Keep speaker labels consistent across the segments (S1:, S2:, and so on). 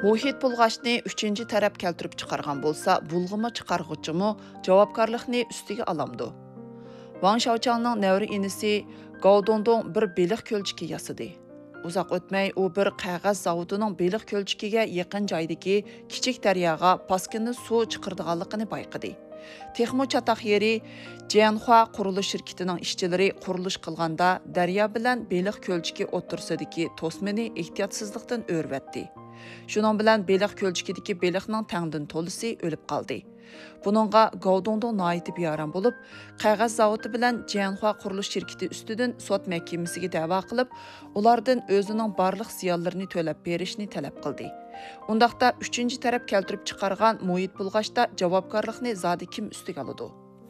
S1: Muhit bulg'ashni 3-chi taraf keltirib chiqargan bo'lsa, bulg'ama chiqarg'uchimi javobgarlikni ustiga olamdi. Wang Shaochangning nevri inisi Gao Dongdong bir beliq ko'lchiki yasadi. Uzoq o'tmay u bir qog'oz zavodining beliq ko'lchikiga yaqin joydagi kichik daryoga paskinni suv chiqirdiganligini bayqadi. Texmo chataq yeri Jianhua qurilish shirkatining ishchilari qurilish qilganda daryo bilan beliq ko'lchiki o'tirsidagi to'smini ehtiyotsizlikdan o'rvatdi. Shuning bilan beliq ko'lchikidagi beliqning tangdan to'lisi o'lib qoldi. Buningga Gaodongdong noiti biyaran bo'lib, qog'oz zavodi bilan Jianhua qurilish shirkati ustidan sud mahkamasiga da'vo qilib, ulardan o'zining barliq ziyonlarini to'lab berishni talab qildi. Undaqda 3-chi taraf keltirib chiqargan muhit bulg'ashda javobgarlikni zodi kim ustiga oladi?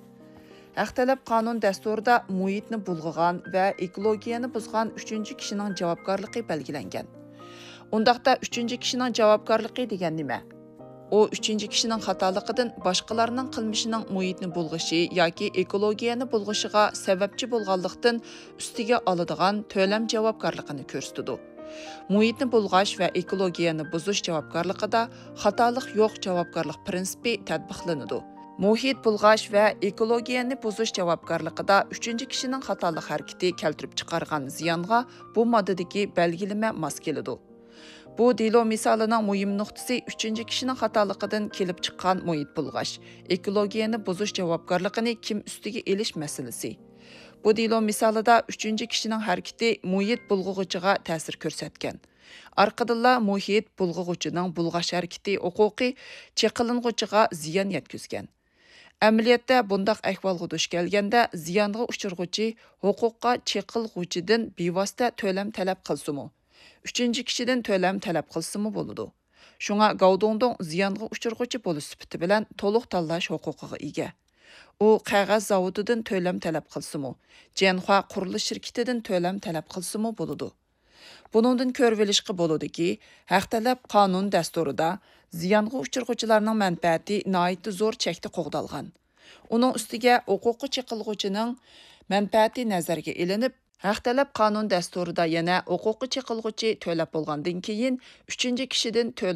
S1: Haq talab qonun dasturida muhitni bulg'agan va ekologiyani buzgan 3-chi kishining javobgarligi belgilangan. Undaqda 3-chi kishining javobgarligi degan nima? O 3-chi kishining xatoliqidan boshqalarning qilmishining muhitni bulg'ishi yoki ekologiyani bulg'ishiga sababchi bo'lganlikdan ustiga oladigan to'lam javobgarligini ko'rsatadi. Muhitni bulg'ash va ekologiyani buzish javobgarligida xatolik yo'q javobgarlik prinsipi tatbiqlanadi. Muhit bulg'ash va ekologiyani buzish javobgarligida 3-chi kishining xatolik harakati keltirib chiqargan ziyonga bu moddadagi belgilama mos keladi. Bu delo misolining muhim nuqtasi 3-chi kishining xatoliqidan kelib chiqqan muhit bulg'ash, ekologiyani buzish javobgarligini kim ustiga elish masalasi. Bu delo misolida 3-chi kishining harakati muhit bulg'ug'ichiga ta'sir ko'rsatgan. Arqadilla muhit bulg'ug'ichining bulg'ash harakati huquqi cheqiling'ichiga ziyon yetkazgan. Amaliyotda bundaq ahvolga duch kelganda ziyonga uchirg'uchi huquqqa cheqilg'uchidan bevosita to'lam talab qilsimi, 3-chi kishidan to'lam talab qilsimi bo'ladi. Shunga Gaodongdong ziyonga uchirg'uchi bo'lish sifati bilan to'liq tanlash huquqiga ega. U qog'oz zavodidan to'lam talab qilsimi, Jianhua qurilish shirkatidan to'lam talab qilsimi bo'ladi. Buningdan ko'rvelishqa bo'ladiki, haq talab qonun dasturida ziyonga uchirg'uchilarning manfaati nihoyatda zo'r chekda qo'g'dalgan. Uning ustiga huquqi cheqilg'uchining manfaati nazarga ilinib, haq talab qonun dasturida yana huquqi cheqilg'uchi to'lab bo'lgandan keyin 3-chi kishidan